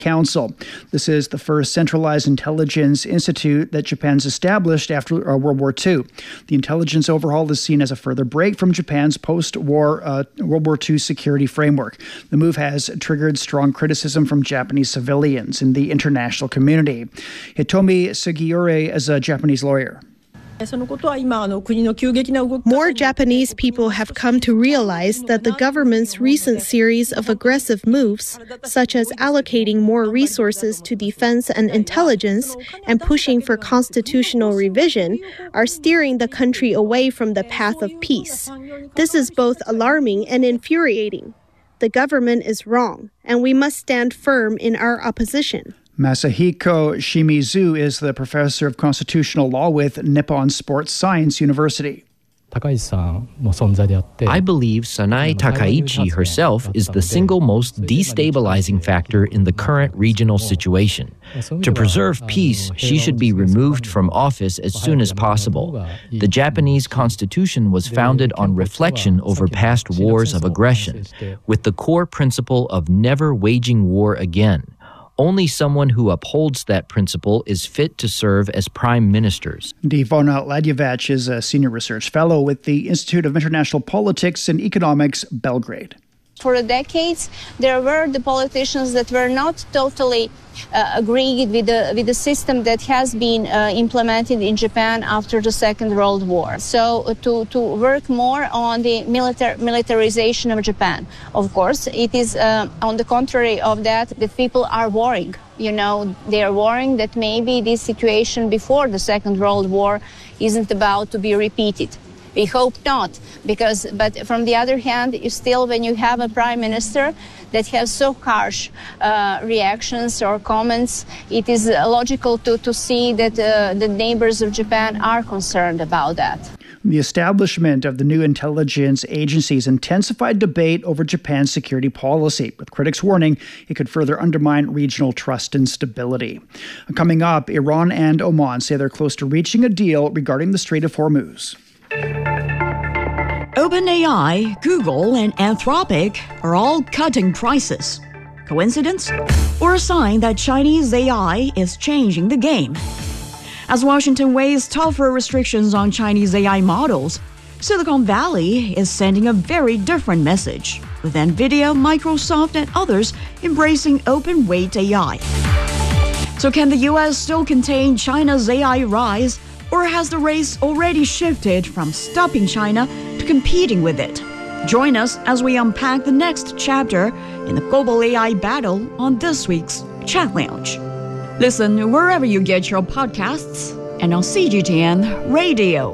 Council. This is the first centralized intelligence institute that Japan's established after World War II. The intelligence overhaul is seen as a further break from Japan's post-war World War II security framework. The move has triggered strong criticism from Japanese civilians in the international community. Hitomi Sugiure is a Japanese lawyer. More Japanese people have come to realize that the government's recent series of aggressive moves, such as allocating more resources to defense and intelligence and pushing for constitutional revision, are steering the country away from the path of peace. This is both alarming and infuriating. The government is wrong, and we must stand firm in our opposition. Masahiko Shimizu is the professor of constitutional law with Nippon Sports Science University. I believe Sanae Takaichi herself is the single most destabilizing factor in the current regional situation. To preserve peace, she should be removed from office as soon as possible. The Japanese constitution was founded on reflection over past wars of aggression, with the core principle of never waging war again. Only someone who upholds that principle is fit to serve as prime ministers. Divona Ladjevac is a senior research fellow with the Institute of International Politics and Economics, Belgrade. For decades, there were the politicians that were not totally agreed with the system that has been implemented in Japan after the Second World War. So to work more on the militarization of Japan. Of course, it is on the contrary of that people are worrying. You know, they are worrying that maybe this situation before the Second World War isn't about to be repeated. We hope not, but from the other hand, when you have a prime minister that has so harsh reactions or comments, it is logical to see that the neighbors of Japan are concerned about that. The establishment of the new intelligence agencies intensified debate over Japan's security policy, with critics warning it could further undermine regional trust and stability. Coming up, Iran and Oman say they're close to reaching a deal regarding the Strait of Hormuz. OpenAI, Google, and Anthropic are all cutting prices. Coincidence? Or a sign that Chinese AI is changing the game? As Washington weighs tougher restrictions on Chinese AI models, Silicon Valley is sending a very different message, with NVIDIA, Microsoft, and others embracing open-weight AI. So can the U.S. still contain China's AI rise? Or has the race already shifted from stopping China to competing with it? Join us as we unpack the next chapter in the global AI battle on this week's Chat Lounge. Listen wherever you get your podcasts and on CGTN Radio.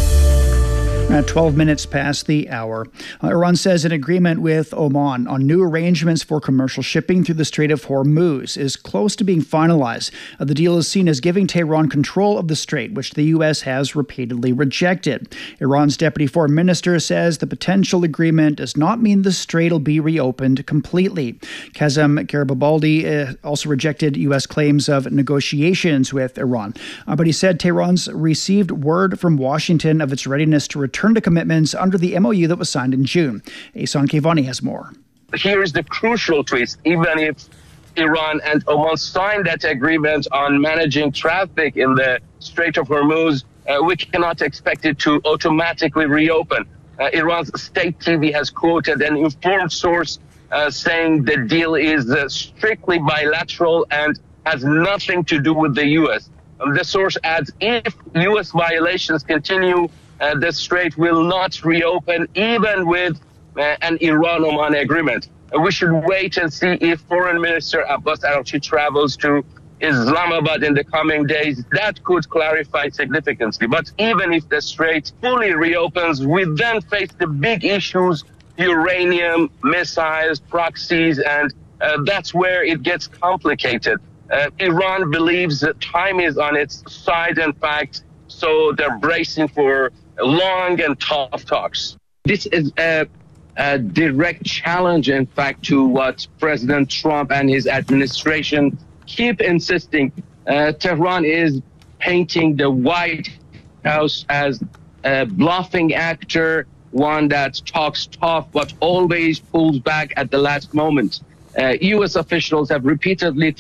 12 minutes past the hour. Iran says an agreement with Oman on new arrangements for commercial shipping through the Strait of Hormuz is close to being finalized. The deal is seen as giving Tehran control of the strait, which the U.S. has repeatedly rejected. Iran's deputy foreign minister says the potential agreement does not mean the strait will be reopened completely. Kazem Garibaldi also rejected U.S. claims of negotiations with Iran. But he said Tehran's received word from Washington of its readiness to return to commitments under the MOU that was signed in June. Ehsan Kevani has more. Here is the crucial twist. Even if Iran and Oman signed that agreement on managing traffic in the Strait of Hormuz, we cannot expect it to automatically reopen. Iran's state TV has quoted an informed source saying the deal is strictly bilateral and has nothing to do with the U.S. The source adds, if U.S. violations continue, the strait will not reopen even with an Iran-Oman agreement. We should wait and see if Foreign Minister Abbas Araghchi travels to Islamabad in the coming days. That could clarify significantly. But even if the strait fully reopens, we then face the big issues, uranium, missiles, proxies, and that's where it gets complicated. Iran believes that time is on its side, in fact, so they're bracing for long and tough talks. This is a direct challenge, in fact, to what President Trump and his administration keep insisting. Tehran is painting the White House as a bluffing actor, one that talks tough but always pulls back at the last moment. U.S. officials have repeatedly